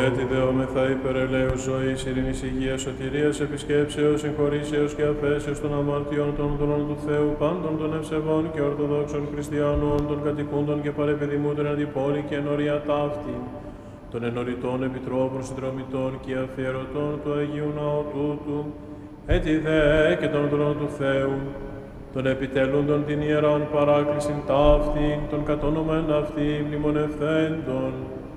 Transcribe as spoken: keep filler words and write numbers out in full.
Έτσι δεόμεθα υπερελαίου ζωής, ειρήνης, υγείας, σωτηρίας, επισκέψεως, συγχωρήσεως και αφέσεως των αμαρτιών των δούλων του Θεού, πάντων των ευσεβών και ορθοδόξων χριστιανών, των κατοικούντων και παρεπιδημούντων αντιπόλη και ενωρία ταύτη, των ενωρητών επιτρόπων, συνδρομητών και αφιερωτών του Αγίου Ναού τούτου, έτσι δε και των δούλων του Θεού, των επιτελούντων την ιεράν παράκλησιν ταύτην, των κατ' όνομα εν αυτή μνημονευθέντων,